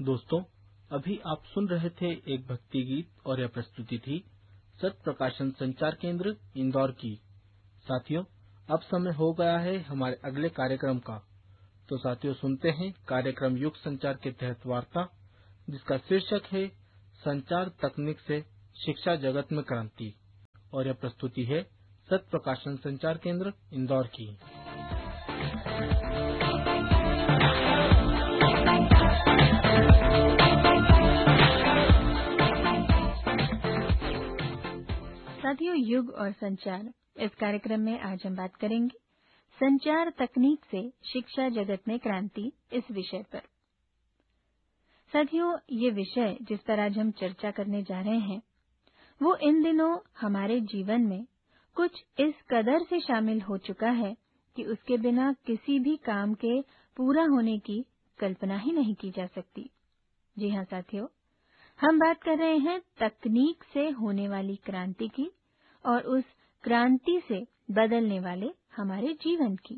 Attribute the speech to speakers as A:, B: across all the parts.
A: दोस्तों, अभी आप सुन रहे थे एक भक्ति गीत और यह प्रस्तुति थी सत प्रकाशन संचार केंद्र इंदौर की। साथियों, अब समय हो गया है हमारे अगले कार्यक्रम का। तो साथियों, सुनते हैं कार्यक्रम युग संचार के तहत वार्ता, जिसका शीर्षक है संचार तकनीक से शिक्षा जगत में क्रांति, और यह प्रस्तुति है सत प्रकाशन संचार केंद्र इंदौर की।
B: साथियों, युग और संचार इस कार्यक्रम में आज हम बात करेंगे संचार तकनीक से शिक्षा जगत में क्रांति इस विषय पर। साथियों, ये विषय जिस पर आज हम चर्चा करने जा रहे हैं वो इन दिनों हमारे जीवन में कुछ इस कदर से शामिल हो चुका है कि उसके बिना किसी भी काम के पूरा होने की कल्पना ही नहीं की जा सकती। जी हाँ साथियों, हम बात कर रहे हैं तकनीक से होने वाली क्रांति की और उस क्रांति से बदलने वाले हमारे जीवन की।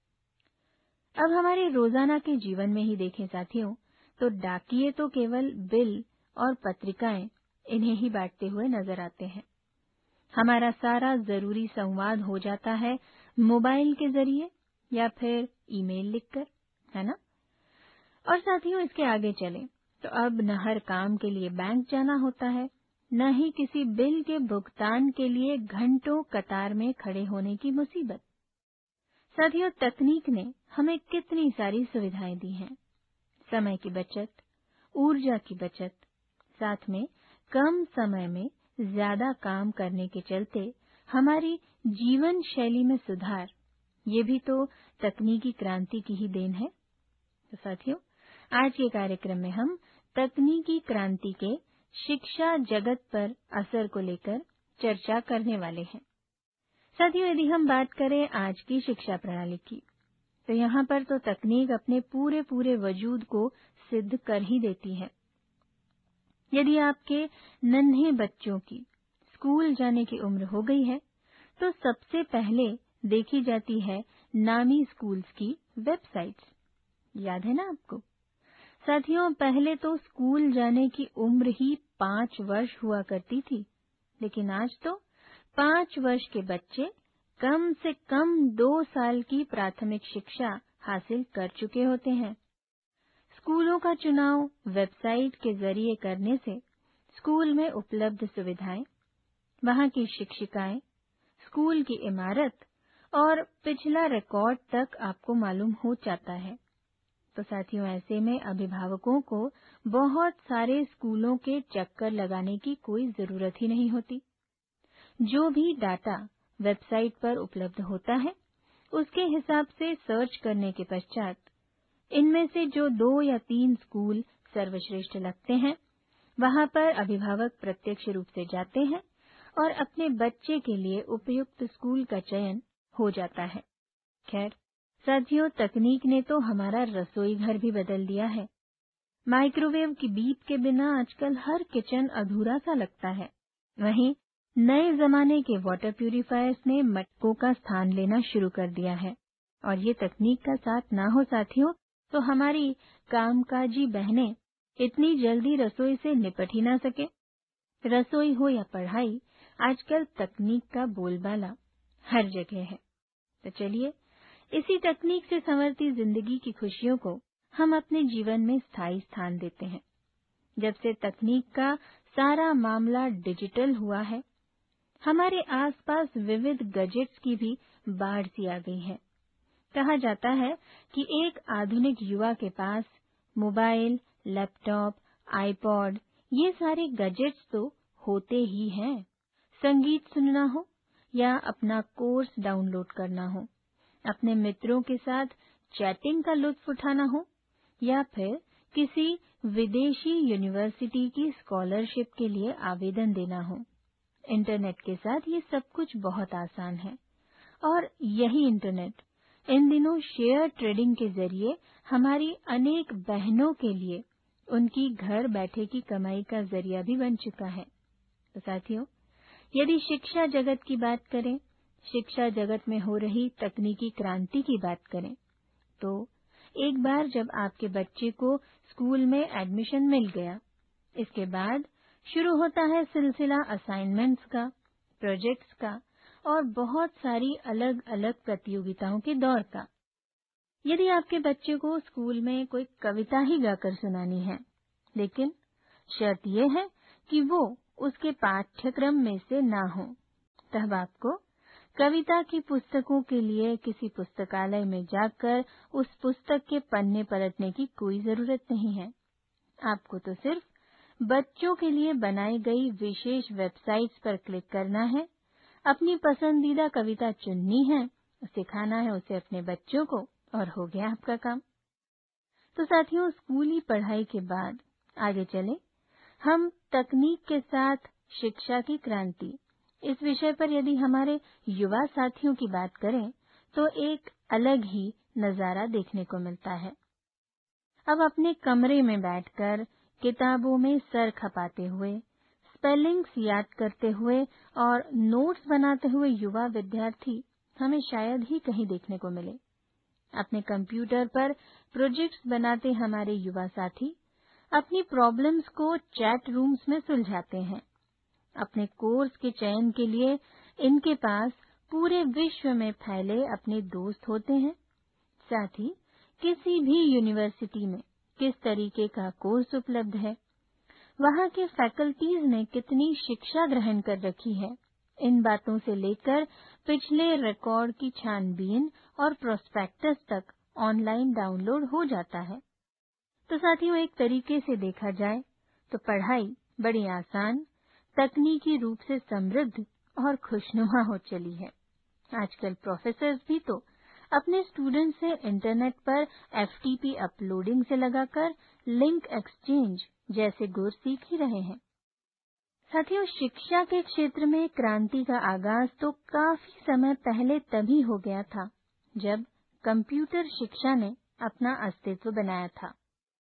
B: अब हमारे रोजाना के जीवन में ही देखें साथियों, तो डाकिये तो केवल बिल और पत्रिकाएं इन्हें ही बांटते हुए नजर आते हैं। हमारा सारा जरूरी संवाद हो जाता है मोबाइल के जरिए या फिर ईमेल लिखकर, है ना। और साथियों, इसके आगे चलें तो अब न हर काम के लिए बैंक जाना होता है, न ही किसी बिल के भुगतान के लिए घंटों कतार में खड़े होने की मुसीबत। साथियों, तकनीक ने हमें कितनी सारी सुविधाएं दी हैं। समय की बचत, ऊर्जा की बचत, साथ में कम समय में ज्यादा काम करने के चलते हमारी जीवन शैली में सुधार, ये भी तो तकनीकी क्रांति की ही देन है। तो साथियों, आज के कार्यक्रम में हम तकनीकी क्रांति के शिक्षा जगत पर असर को लेकर चर्चा करने वाले हैं। साथियों, यदि हम बात करें आज की शिक्षा प्रणाली की, तो यहाँ पर तो तकनीक अपने पूरे वजूद को सिद्ध कर ही देती है। यदि आपके नन्हे बच्चों की स्कूल जाने की उम्र हो गई है, तो सबसे पहले देखी जाती है नामी स्कूल्स की वेबसाइट्स। याद है ना आपको? साथियों, पहले तो स्कूल जाने की उम्र ही 5 वर्ष हुआ करती थी, लेकिन आज तो 5 वर्ष के बच्चे कम से कम 2 साल की प्राथमिक शिक्षा हासिल कर चुके होते हैं। स्कूलों का चुनाव वेबसाइट के जरिए करने से स्कूल में उपलब्ध सुविधाएं, वहां की शिक्षिकाएं, स्कूल की इमारत और पिछला रिकॉर्ड तक आपको मालूम हो जाता है। तो साथियों, ऐसे में अभिभावकों को बहुत सारे स्कूलों के चक्कर लगाने की कोई जरूरत ही नहीं होती। जो भी डाटा वेबसाइट पर उपलब्ध होता है, उसके हिसाब से सर्च करने के पश्चात इनमें से जो 2 या 3 स्कूल सर्वश्रेष्ठ लगते हैं, वहां पर अभिभावक प्रत्यक्ष रूप से जाते हैं और अपने बच्चे के लिए उपयुक्त स्कूल का चयन हो जाता है। खैर साथियों, तकनीक ने तो हमारा रसोई घर भी बदल दिया है। माइक्रोवेव की बीप के बिना आजकल हर किचन अधूरा सा लगता है। वहीं नए जमाने के वाटर प्यूरिफायर्स ने मटकों का स्थान लेना शुरू कर दिया है। और ये तकनीक का साथ ना हो साथियों, तो हमारी कामकाजी बहनें इतनी जल्दी रसोई से निपट ही ना सके। रसोई हो या पढ़ाई, आजकल तकनीक का बोलबाला हर जगह है। तो चलिए, इसी तकनीक से संवरती जिंदगी की खुशियों को हम अपने जीवन में स्थायी स्थान देते हैं। जब से तकनीक का सारा मामला डिजिटल हुआ है, हमारे आसपास विविध गैजेट्स की भी बाढ़ सी आ गई है। कहा जाता है कि एक आधुनिक युवा के पास मोबाइल, लैपटॉप, आईपॉड, ये सारे गैजेट्स तो होते ही हैं। संगीत सुनना हो या अपना कोर्स डाउनलोड करना हो, अपने मित्रों के साथ चैटिंग का लुत्फ उठाना हो या फिर किसी विदेशी यूनिवर्सिटी की स्कॉलरशिप के लिए आवेदन देना हो, इंटरनेट के साथ ये सब कुछ बहुत आसान है। और यही इंटरनेट इन दिनों शेयर ट्रेडिंग के जरिए हमारी अनेक बहनों के लिए उनकी घर बैठे की कमाई का जरिया भी बन चुका है। तो साथियों, यदि शिक्षा जगत की बात करें, शिक्षा जगत में हो रही तकनीकी क्रांति की बात करें, तो एक बार जब आपके बच्चे को स्कूल में एडमिशन मिल गया, इसके बाद शुरू होता है सिलसिला असाइनमेंट्स का, प्रोजेक्ट्स का और बहुत सारी अलग अलग प्रतियोगिताओं के दौर का। यदि आपके बच्चे को स्कूल में कोई कविता ही गाकर सुनानी है, लेकिन शर्त यह है कि वो उसके पाठ्यक्रम में से ना हो, तब आपको कविता की पुस्तकों के लिए किसी पुस्तकालय में जाकर उस पुस्तक के पन्ने पलटने की कोई जरूरत नहीं है। आपको तो सिर्फ बच्चों के लिए बनाई गई विशेष वेबसाइट्स पर क्लिक करना है, अपनी पसंदीदा कविता चुननी है, सिखाना है उसे अपने बच्चों को, और हो गया आपका काम। तो साथियों, स्कूली पढ़ाई के बाद आगे चले हम तकनीक के साथ शिक्षा की क्रांति, इस विषय पर यदि हमारे युवा साथियों की बात करें तो एक अलग ही नजारा देखने को मिलता है। अब अपने कमरे में बैठकर किताबों में सर खपाते हुए, स्पेलिंग्स याद करते हुए और नोट्स बनाते हुए युवा विद्यार्थी हमें शायद ही कहीं देखने को मिले। अपने कंप्यूटर पर प्रोजेक्ट्स बनाते हमारे युवा साथी अपनी प्रॉब्लम्स को चैट रूम्स में सुलझाते हैं। अपने कोर्स के चयन के लिए इनके पास पूरे विश्व में फैले अपने दोस्त होते हैं। साथ ही किसी भी यूनिवर्सिटी में किस तरीके का कोर्स उपलब्ध है, वहाँ के फैकल्टीज ने कितनी शिक्षा ग्रहण कर रखी है, इन बातों से लेकर पिछले रिकॉर्ड की छानबीन और प्रोस्पेक्टस तक ऑनलाइन डाउनलोड हो जाता है। तो साथियों, एक तरीके से देखा जाए तो पढ़ाई बड़ी आसान, तकनीकी रूप से समृद्ध और खुशनुमा हो चली है। आजकल प्रोफेसर्स भी तो अपने स्टूडेंट से इंटरनेट पर एफटीपी अपलोडिंग से लगाकर लिंक एक्सचेंज जैसे गुर सीख ही रहे हैं। साथियों, शिक्षा के क्षेत्र में क्रांति का आगाज तो काफी समय पहले तभी हो गया था जब कंप्यूटर शिक्षा ने अपना अस्तित्व बनाया था।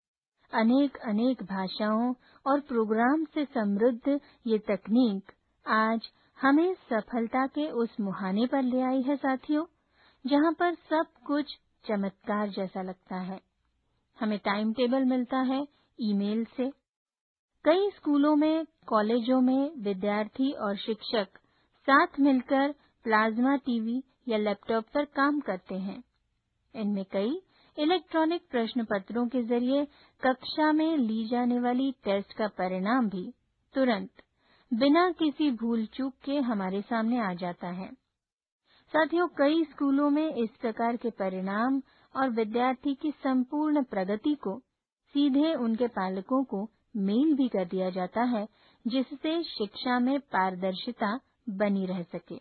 B: अनेक भाषाओं और प्रोग्राम से समृद्ध ये तकनीक आज हमें सफलता के उस मुहाने पर ले आई है साथियों, जहाँ पर सब कुछ चमत्कार जैसा लगता है। हमें टाइम टेबल मिलता है ईमेल से। कई स्कूलों में, कॉलेजों में विद्यार्थी और शिक्षक साथ मिलकर प्लाज्मा टीवी या लैपटॉप पर काम करते हैं। इनमें कई इलेक्ट्रॉनिक प्रश्न पत्रों के जरिए कक्षा में ली जाने वाली टेस्ट का परिणाम भी तुरंत बिना किसी भूल चूक के हमारे सामने आ जाता है। साथियों, कई स्कूलों में इस प्रकार के परिणाम और विद्यार्थी की संपूर्ण प्रगति को सीधे उनके पालकों को मेल भी कर दिया जाता है, जिससे शिक्षा में पारदर्शिता बनी रह सके।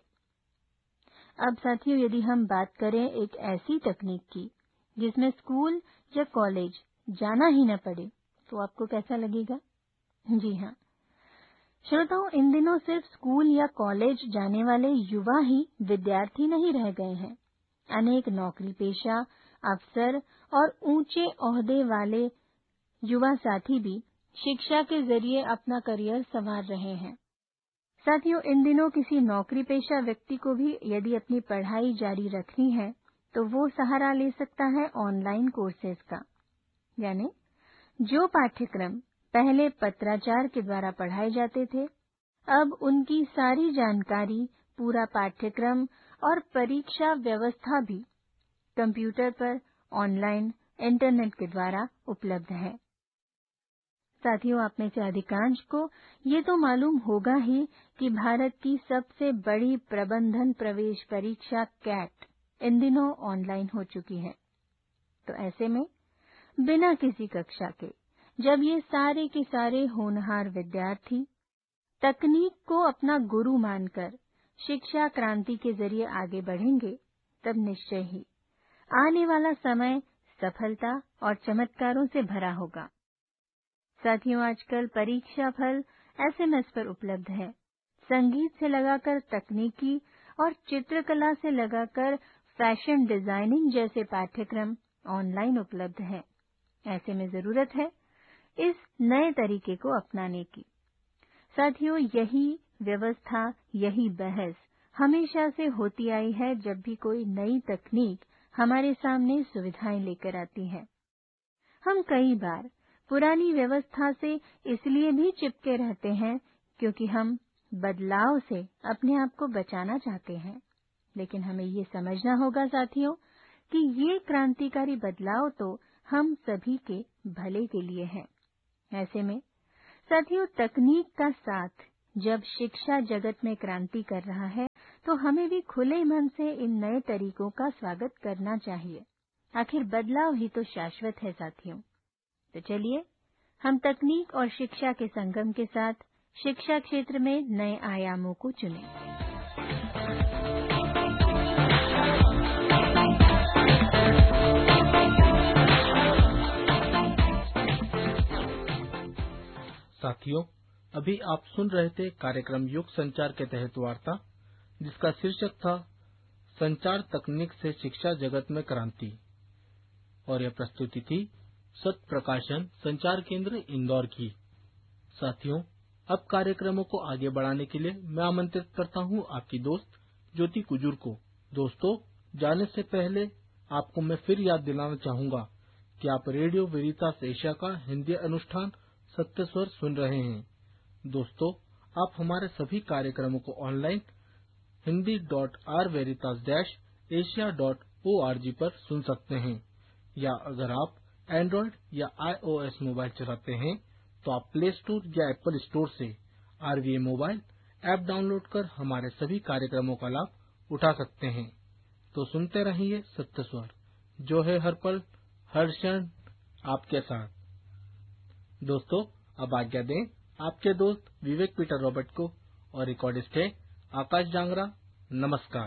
B: अब साथियों, यदि हम बात करें एक ऐसी तकनीक की जिसमें स्कूल या कॉलेज जाना ही न पड़े, तो आपको कैसा लगेगा? जी हाँ श्रोताओं, इन दिनों सिर्फ स्कूल या कॉलेज जाने वाले युवा ही विद्यार्थी नहीं रह गए हैं। अनेक नौकरी पेशा, अफसर और ऊंचे ओहदे वाले युवा साथी भी शिक्षा के जरिए अपना करियर संवार रहे हैं। साथियों, इन दिनों किसी नौकरी पेशा व्यक्ति को भी यदि अपनी पढ़ाई जारी रखनी है तो वो सहारा ले सकता है ऑनलाइन कोर्सेज का। यानी जो पाठ्यक्रम पहले पत्राचार के द्वारा पढ़ाए जाते थे, अब उनकी सारी जानकारी, पूरा पाठ्यक्रम और परीक्षा व्यवस्था भी कंप्यूटर पर ऑनलाइन इंटरनेट के द्वारा उपलब्ध है। साथियों, आप में से अधिकांश को ये तो मालूम होगा ही कि भारत की सबसे बड़ी प्रबंधन प्रवेश परीक्षा कैट इन दिनों ऑनलाइन हो चुकी है। तो ऐसे में बिना किसी कक्षा के जब ये सारे के सारे होनहार विद्यार्थी तकनीक को अपना गुरु मानकर शिक्षा क्रांति के जरिए आगे बढ़ेंगे, तब निश्चय ही आने वाला समय सफलता और चमत्कारों से भरा होगा। साथियों, आजकल परीक्षा फल एसएमएस पर उपलब्ध है। संगीत से लगाकर तकनीकी और चित्रकला से लगाकर फैशन डिजाइनिंग जैसे पाठ्यक्रम ऑनलाइन उपलब्ध है। ऐसे में जरूरत है इस नए तरीके को अपनाने की। साथियों, यही व्यवस्था, यही बहस हमेशा से होती आई है जब भी कोई नई तकनीक हमारे सामने सुविधाएं लेकर आती है। हम कई बार पुरानी व्यवस्था से इसलिए भी चिपके रहते हैं क्योंकि हम बदलाव से अपने आप को बचाना चाहते हैं। लेकिन हमें ये समझना होगा साथियों कि ये क्रांतिकारी बदलाव तो हम सभी के भले के लिए है। ऐसे में साथियों, तकनीक का साथ जब शिक्षा जगत में क्रांति कर रहा है तो हमें भी खुले मन से इन नए तरीकों का स्वागत करना चाहिए। आखिर बदलाव ही तो शाश्वत है साथियों। तो चलिए हम तकनीक और शिक्षा के संगम के साथ शिक्षा क्षेत्र में नए आयामों को चुनें।
A: साथियों, अभी आप सुन रहे थे कार्यक्रम युग संचार के तहत वार्ता, जिसका शीर्षक था संचार तकनीक से शिक्षा जगत में क्रांति, और यह प्रस्तुति थी सत्य प्रकाशन संचार केंद्र इंदौर की। साथियों, अब कार्यक्रमों को आगे बढ़ाने के लिए मैं आमंत्रित करता हूं आपकी दोस्त ज्योति कुजूर को। दोस्तों, जाने से पहले आपको मैं फिर याद दिलाना चाहूंगा कि आप रेडियो वेरितास एशिया का हिंदी अनुष्ठान सत्य स्वर सुन रहे हैं। दोस्तों, आप हमारे सभी कार्यक्रमों को ऑनलाइन hindi.rveritas-asia.org पर सुन सकते हैं, या अगर आप एंड्रॉयड या iOS मोबाइल चलाते हैं तो आप प्ले स्टोर या एप्पल स्टोर से RVA मोबाइल ऐप डाउनलोड कर हमारे सभी कार्यक्रमों का लाभ उठा सकते हैं। तो सुनते रहिए सत्य स्वर, जो है हर पल हर क्षण आपके साथ। दोस्तों, अब आज्ञा दें आपके दोस्त विवेक पीटर रॉबर्ट को, और रिकॉर्डिस्ट है आकाश जांगरा। नमस्कार।